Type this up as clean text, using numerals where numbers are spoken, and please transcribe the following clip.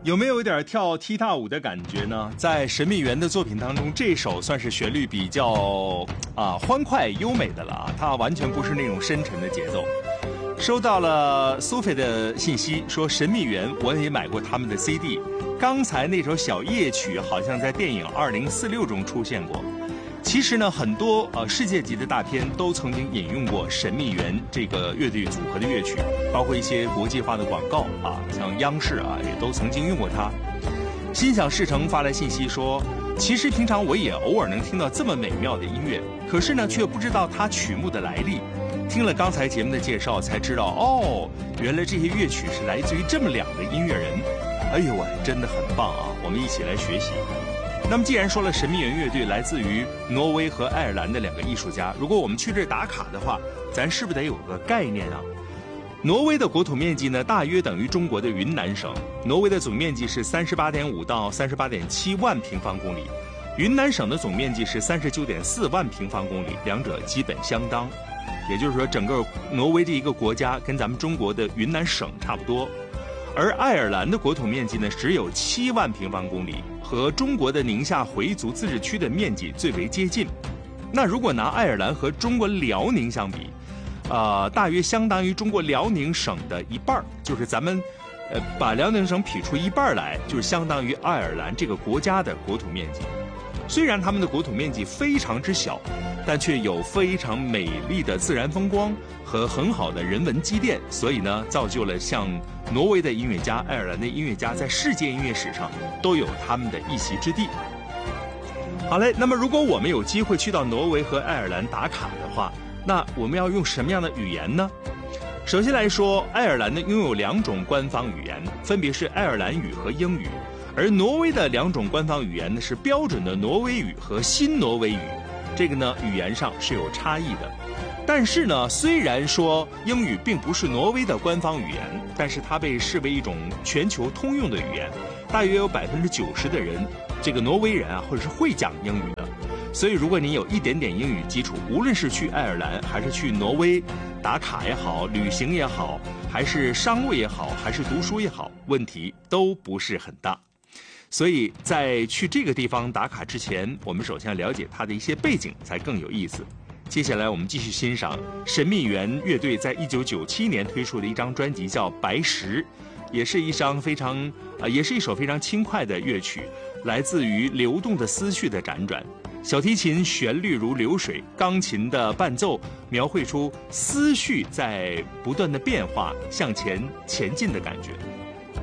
有没有一点跳踢踏舞的感觉呢？在神秘园的作品当中，这首算是旋律比较欢快优美的了啊，它完全不是那种深沉的节奏。收到了苏菲的信息，说神秘园我也买过他们的 CD， 刚才那首小夜曲好像在电影2046中出现过。其实呢，很多世界级的大片都曾经引用过神秘园这个乐队组合的乐曲，包括一些国际化的广告啊，像央视啊也都曾经用过它。心想事成发来信息说，其实平常我也偶尔能听到这么美妙的音乐，可是呢却不知道它曲目的来历。听了刚才节目的介绍才知道，哦，原来这些乐曲是来自于这么两个音乐人。哎呦喂，真的很棒啊，我们一起来学习。那么既然说了神秘园乐队来自于挪威和爱尔兰的两个艺术家，如果我们去这打卡的话，咱是不是得有个概念啊？挪威的国土面积呢，大约等于中国的云南省。挪威的总面积是38.5到38.7万平方公里，云南省的总面积是39.4万平方公里，两者基本相当。也就是说，整个挪威这一个国家跟咱们中国的云南省差不多。而爱尔兰的国土面积呢，只有7万平方公里，和中国的宁夏回族自治区的面积最为接近。那如果拿爱尔兰和中国辽宁相比，大约相当于中国辽宁省的一半，就是咱们把辽宁省劈出一半来，就是相当于爱尔兰这个国家的国土面积。虽然他们的国土面积非常之小，但却有非常美丽的自然风光和很好的人文积淀，所以呢，造就了像挪威的音乐家、爱尔兰的音乐家在世界音乐史上都有他们的一席之地。好嘞，那么如果我们有机会去到挪威和爱尔兰打卡的话，那我们要用什么样的语言呢？首先来说，爱尔兰呢拥有2种官方语言，分别是爱尔兰语和英语。而挪威的2种官方语言呢是标准的挪威语和新挪威语，这个呢语言上是有差异的。但是呢，虽然说英语并不是挪威的官方语言，但是它被视为一种全球通用的语言，大约有90%的人，这个挪威人啊，或者是会讲英语的。所以如果你有一点点英语基础，无论是去爱尔兰还是去挪威打卡也好，旅行也好，还是商务也好，还是读书也好，问题都不是很大。所以在去这个地方打卡之前，我们首先要了解它的一些背景才更有意思。接下来我们继续欣赏神秘园乐队在1997年推出的一张专辑，叫《白石》，也是一首非常轻快的乐曲，来自于流动的思绪的辗转。小提琴旋律如流水，钢琴的伴奏描绘出思绪在不断的变化，向前前进的感觉。